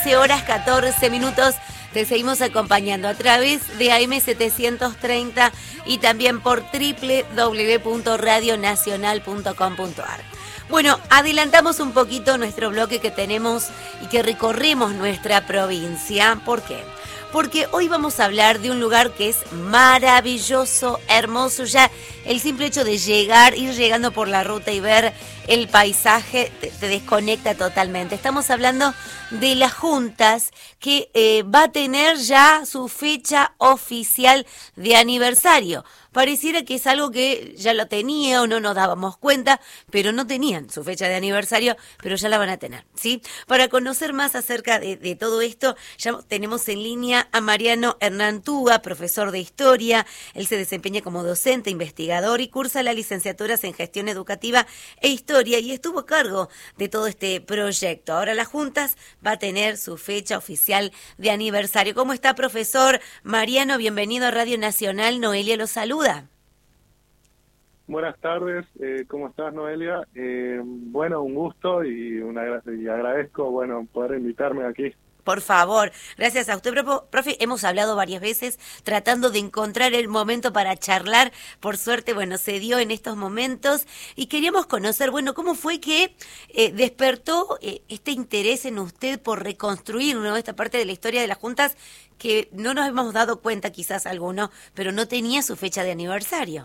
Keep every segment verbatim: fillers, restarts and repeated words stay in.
quince horas catorce minutos. Te seguimos acompañando a través de A M setecientos treinta y también por doble u doble u doble u punto radio nacional punto com punto a r. Bueno, adelantamos un poquito nuestro bloque que tenemos y que recorremos nuestra provincia. ¿Por qué? Porque hoy vamos a hablar de un lugar que es maravilloso, hermoso. Ya el simple hecho de llegar, ir llegando por la ruta y ver el paisaje te, te desconecta totalmente. Estamos hablando de Las Juntas, que eh, va a tener ya su fecha oficial de aniversario. Pareciera que es algo que ya lo tenía o no nos dábamos cuenta, pero no tenían su fecha de aniversario, pero ya la van a tener, ¿sí? Para conocer más acerca de, de todo esto, ya tenemos en línea a Mariano Hernantúa, profesor de Historia. Él se desempeña como docente, investigador y cursa las licenciaturas en Gestión Educativa e Historia y estuvo a cargo de todo este proyecto. Ahora Las Juntas va a tener su fecha oficial de aniversario. ¿Cómo está, profesor Mariano? Bienvenido a Radio Nacional. Noelia lo saluda. Buenas tardes, eh, ¿cómo estás, Noelia? Eh, bueno, un gusto y, una, y agradezco, bueno, poder invitarme aquí. Por favor, gracias a usted, profe. Hemos hablado varias veces tratando de encontrar el momento para charlar. Por suerte, bueno, se dio en estos momentos y queríamos conocer, bueno, cómo fue que eh, despertó eh, este interés en usted por reconstruir, ¿no?, esta parte de la historia de Las Juntas que no nos hemos dado cuenta, quizás alguno, pero no tenía su fecha de aniversario.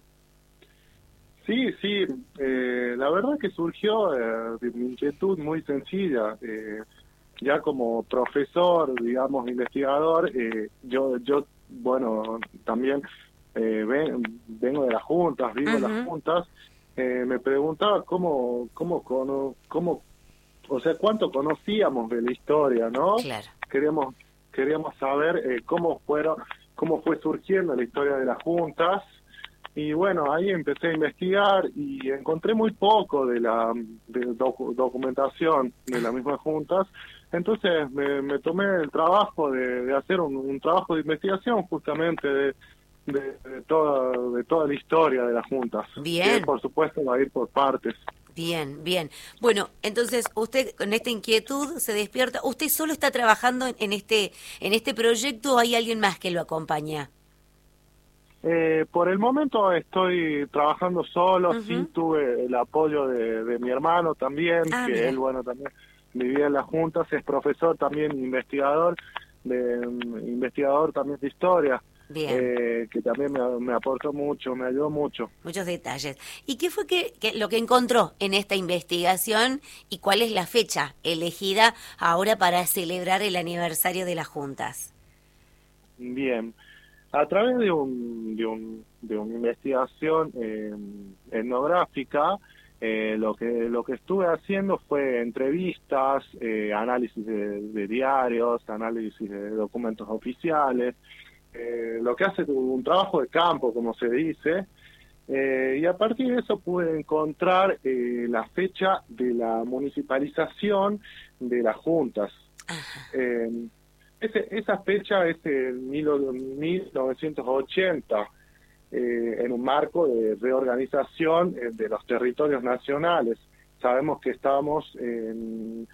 Sí, sí, eh, la verdad que surgió eh, de mi inquietud muy sencilla. Eh, ya como profesor, digamos, investigador, eh, yo, yo, bueno, también eh, ven, vengo de las juntas, vivo uh-huh. en las juntas, eh, me preguntaba cómo, cómo, cómo, cómo, o sea, cuánto conocíamos de la historia, ¿no? Claro. Queríamos, queríamos saber eh, cómo fueron, cómo fue surgiendo la historia de las juntas. Y bueno, ahí empecé a investigar y encontré muy poco de la de docu- documentación de las mismas juntas. Entonces me, me tomé el trabajo de, de hacer un, un trabajo de investigación justamente de, de, de, toda, de toda la historia de las juntas. Bien. Que por supuesto va a ir por partes. Bien, bien. Bueno, entonces usted con esta inquietud se despierta. ¿Usted solo está trabajando en este, en este proyecto o hay alguien más que lo acompaña? Eh, por el momento estoy trabajando solo, uh-huh. sí tuve el apoyo de, de mi hermano también, ah, que mira. él, bueno, también vivía en las juntas, es profesor también, investigador, de, investigador también de historia, eh, que también me, me aportó mucho, me ayudó mucho. Muchos detalles. ¿Y qué fue que, que lo que encontró en esta investigación y cuál es la fecha elegida ahora para celebrar el aniversario de las juntas? Bien. A través de un de un de una investigación eh, etnográfica, eh, lo que lo que estuve haciendo fue entrevistas, eh, análisis de, de diarios, análisis de documentos oficiales, eh, lo que hace un trabajo de campo, como se dice, eh, y a partir de eso pude encontrar eh, la fecha de la municipalización de las juntas. Eh, Ese, esa fecha es en mil novecientos ochenta, eh, en un marco de reorganización eh, de los territorios nacionales. Sabemos que estamos en,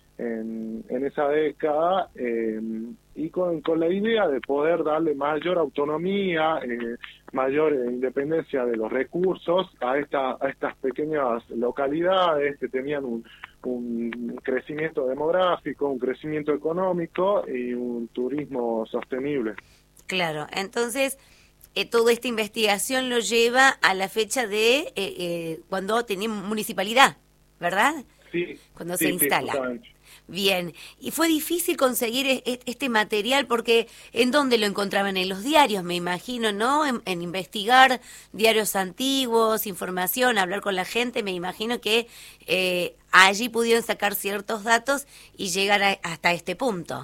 en, en esa década eh, y con, con la idea de poder darle mayor autonomía, eh, mayor independencia de los recursos a, esta, a estas pequeñas localidades que tenían un un crecimiento demográfico, un crecimiento económico y un turismo sostenible. Claro, entonces eh, toda esta investigación lo lleva a la fecha de eh, eh, cuando teníamos municipalidad, ¿verdad? Sí. Cuando sí, se instala. Sí, Bien, y fue difícil conseguir este material porque ¿en dónde lo encontraban? En los diarios, me imagino, ¿no? En, en investigar diarios antiguos, información, hablar con la gente, me imagino que eh, allí pudieron sacar ciertos datos y llegar a, hasta este punto.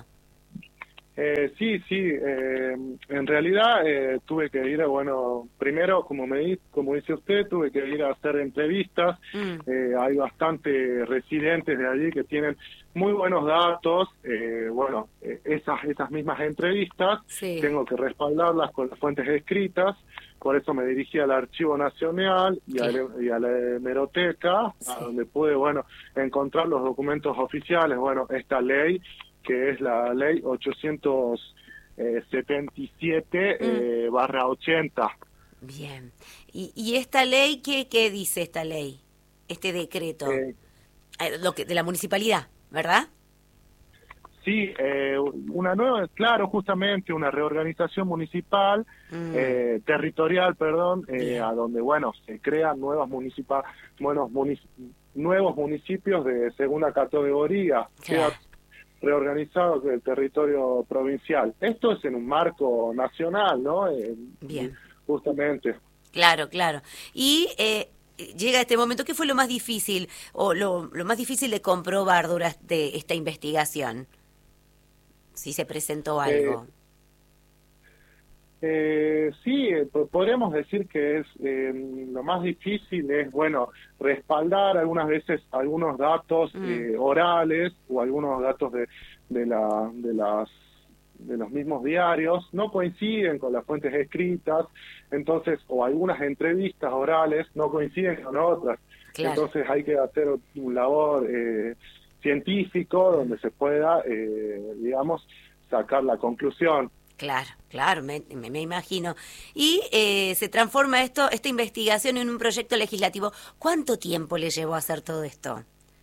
Eh, sí, sí, eh, en realidad eh, tuve que ir, bueno, primero, como me como dice usted, tuve que ir a hacer entrevistas, mm. eh, hay bastantes residentes de allí que tienen muy buenos datos, eh, bueno, eh, esas, esas mismas entrevistas sí. tengo que respaldarlas con las fuentes escritas, por eso me dirigí al Archivo Nacional y, sí. a, la, y a la hemeroteca, sí. a donde pude, bueno, encontrar los documentos oficiales, bueno, esta ley que es la ley ochocientos setenta y siete eh, barra ochenta. Bien. ¿Y, y esta ley, qué, qué dice esta ley? Este decreto. Eh, Eh, lo que, de la municipalidad, ¿verdad? Sí, eh, una nueva, claro, justamente una reorganización municipal, mm. eh, territorial, perdón, eh, a donde, bueno, se crean nuevas municipa buenos munic nuevos municipios de segunda categoría, claro. Queda reorganizado el territorio provincial. Esto es en un marco nacional, ¿no? Eh, Bien. Justamente. Claro, claro. Y eh, llega este momento, ¿qué fue lo más difícil o lo, lo más difícil de comprobar durante esta investigación? Si se presentó algo. Eh, eh, sí, eh, podríamos decir que es eh, lo más difícil es, bueno, respaldar algunas veces algunos datos mm. eh, orales o algunos datos de, de, la, de las de los mismos diarios, no coinciden con las fuentes escritas, entonces, o algunas entrevistas orales no coinciden con otras. Claro. Entonces hay que hacer un labor eh, científico donde se pueda, eh, digamos, sacar la conclusión. Claro, claro, me, me, me imagino. Y eh, se transforma esto, esta investigación en un proyecto legislativo. ¿Cuánto tiempo le llevó a hacer todo esto?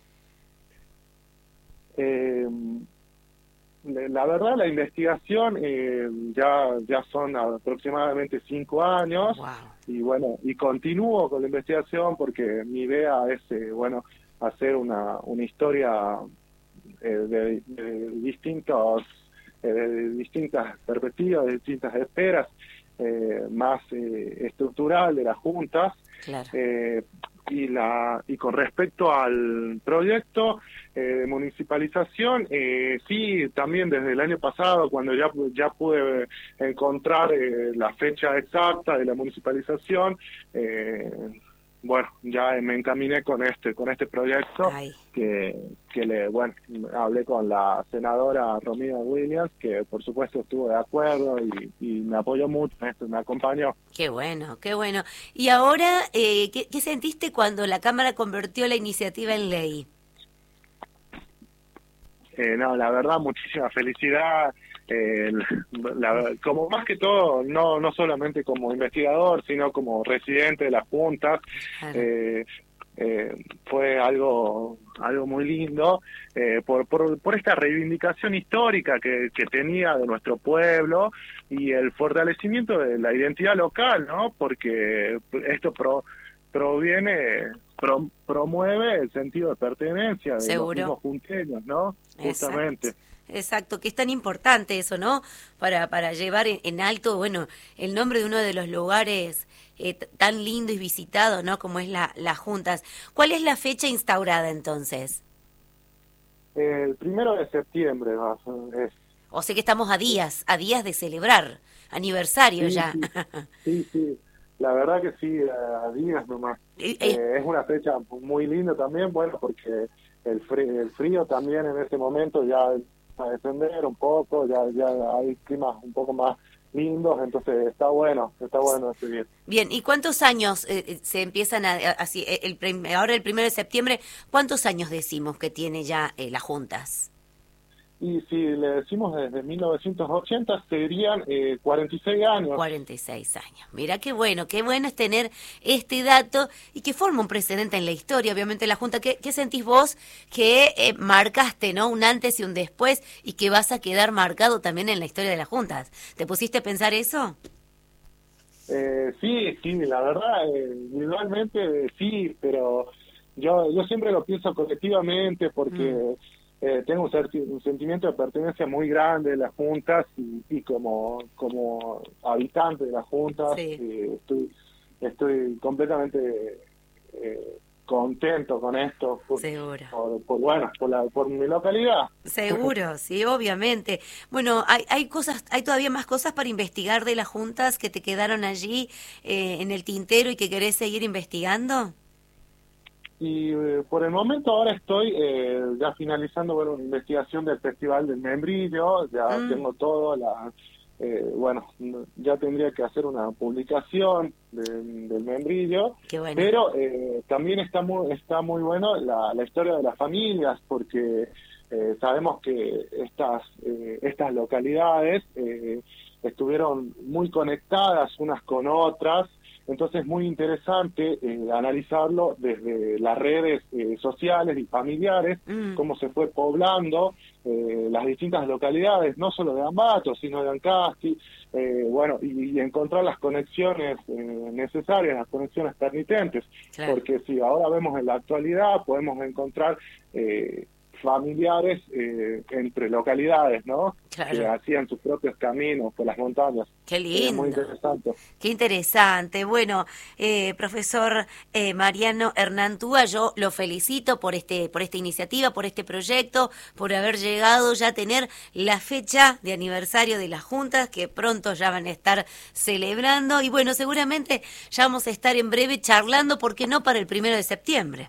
Eh, La verdad, la investigación eh, ya ya son aproximadamente cinco años. Wow. Y bueno, y continúo con la investigación porque mi idea es, eh, bueno, hacer una, una historia eh, de, de distintos eh, de distintas perspectivas, de distintas esferas, eh, más eh, estructural de las juntas. Claro. Eh, y la y con respecto al proyecto eh, de municipalización, eh, sí, también desde el año pasado, cuando ya ya pude encontrar eh, la fecha exacta de la municipalización, eh, bueno, ya me encaminé con este con este proyecto. Ay. que que le bueno hablé con la senadora Romina Williams, que por supuesto estuvo de acuerdo y, y me apoyó mucho en esto, me acompañó. Qué bueno, qué bueno. Y ahora, eh, ¿qué, qué sentiste cuando la Cámara convirtió la iniciativa en ley? Eh, no, la verdad, muchísima felicidad. Eh, la, como más que todo, no no solamente como investigador, sino como residente de las juntas. Claro. Eh, eh, fue algo algo muy lindo eh, por, por por esta reivindicación histórica que, que tenía de nuestro pueblo y el fortalecimiento de la identidad local, ¿no? Porque esto pro, proviene pro, promueve el sentido de pertenencia de ¿Seguro? Los mismos junteños, ¿no? Justamente. Exacto. Exacto, que es tan importante eso, ¿no? Para para llevar en, en alto, bueno, el nombre de uno de los lugares eh, tan lindo y visitado, ¿no? Como es la las juntas. ¿Cuál es la fecha instaurada entonces? El primero de septiembre, es. O sea que estamos a días, a días de celebrar, aniversario sí, ya. Sí, sí, sí, la verdad que sí, a días nomás. Eh, eh, es una fecha muy linda también, bueno, porque el frío, el frío también en ese momento ya a descender un poco, ya ya hay climas un poco más lindos, entonces está bueno, está bueno este bien. Bien, ¿y cuántos años eh, se empiezan a, así, el, ahora el primero de septiembre, cuántos años decimos que tiene ya eh, las juntas? Y si le decimos desde mil novecientos ochenta, serían eh, cuarenta y seis años. cuarenta y seis años. Mira qué bueno, qué bueno es tener este dato y que forma un precedente en la historia, obviamente, la Junta. ¿Qué, qué sentís vos que eh, marcaste, ¿no? Un antes y un después y que vas a quedar marcado también en la historia de las juntas? ¿Te pusiste a pensar eso? Eh, sí, sí, la verdad, eh, individualmente eh, sí, pero yo, yo siempre lo pienso colectivamente porque... Mm. Eh, tengo un, un sentimiento de pertenencia muy grande de las juntas y, y como como habitante de las juntas sí. eh, estoy estoy completamente eh, contento con esto por, seguro por, por bueno por la por mi localidad. Seguro, sí, obviamente. Bueno, hay hay cosas, hay todavía más cosas para investigar de las juntas que te quedaron allí eh, en el tintero y que querés seguir investigando. Y eh, por el momento ahora estoy eh, ya finalizando bueno una investigación del Festival del Membrillo, ya mm. tengo todo, la eh, bueno, ya tendría que hacer una publicación de, del Membrillo, Qué bueno. pero eh, también está muy está muy bueno la, la historia de las familias, porque eh, sabemos que estas, eh, estas localidades eh, estuvieron muy conectadas unas con otras, entonces es muy interesante eh, analizarlo desde las redes eh, sociales y familiares, mm. cómo se fue poblando eh, las distintas localidades, no solo de Ambato, sino de Ancasti, eh, bueno, y, y encontrar las conexiones eh, necesarias, las conexiones permitentes, claro. Porque si ahora vemos en la actualidad, podemos encontrar eh, familiares eh, entre localidades, ¿no? Claro. Que hacían sus propios caminos por las montañas. Qué lindo. Eh, muy interesante. Qué interesante. Bueno, eh, profesor eh, Mariano Hernantúa, yo lo felicito por este, por esta iniciativa, por este proyecto, por haber llegado ya a tener la fecha de aniversario de las juntas, que pronto ya van a estar celebrando. Y bueno, seguramente ya vamos a estar en breve charlando, ¿por qué no para el primero de septiembre?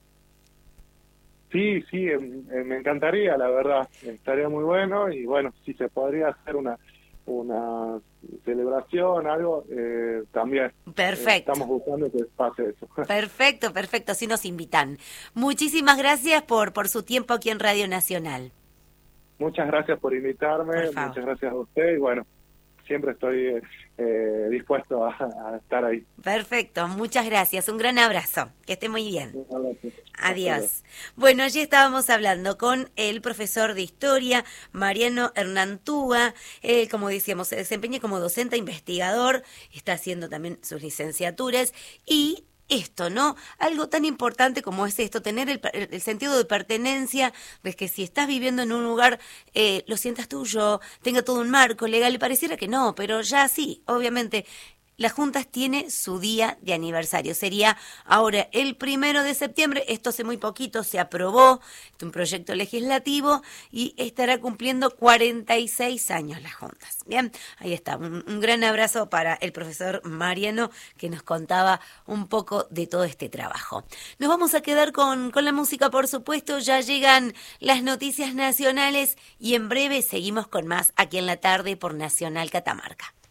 Sí, sí, eh, me encantaría, la verdad, estaría muy bueno y bueno, si se podría hacer una una celebración, algo, eh, también. Perfecto. Eh, estamos buscando que pase eso. Perfecto, perfecto, así nos invitan. Muchísimas gracias por, por su tiempo aquí en Radio Nacional. Muchas gracias por invitarme, por muchas gracias a usted y bueno, siempre estoy eh, dispuesto a, a estar ahí. Perfecto, muchas gracias. Un gran abrazo. Que esté muy bien. Un abrazo. Adiós. Bueno, allí estábamos hablando con el profesor de Historia, Mariano Hernantúa. Él, como decíamos, se desempeña como docente investigador, está haciendo también sus licenciaturas y esto, ¿no? Algo tan importante como es esto, tener el, el sentido de pertenencia, de que si estás viviendo en un lugar, eh, lo sientas tuyo, tenga todo un marco legal, y pareciera que no, pero ya sí, obviamente. Las Juntas tiene su día de aniversario. Sería ahora el primero de septiembre. Esto hace muy poquito se aprobó, un proyecto legislativo y estará cumpliendo cuarenta y seis años las Juntas. Bien, ahí está. Un, un gran abrazo para el profesor Mariano que nos contaba un poco de todo este trabajo. Nos vamos a quedar con, con la música, por supuesto. Ya llegan las noticias nacionales y en breve seguimos con más aquí en la tarde por Nacional Catamarca.